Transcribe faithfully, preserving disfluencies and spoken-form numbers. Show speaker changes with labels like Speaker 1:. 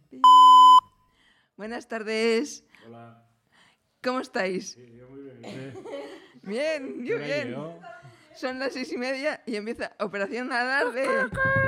Speaker 1: Buenas tardes.
Speaker 2: Hola.
Speaker 1: ¿Cómo estáis?
Speaker 2: Sí, yo muy bien. ¿Eh?
Speaker 1: Bien, yo
Speaker 2: ¿Qué
Speaker 1: bien.
Speaker 2: yo?
Speaker 1: Son las seis y media y empieza Operación Alarde.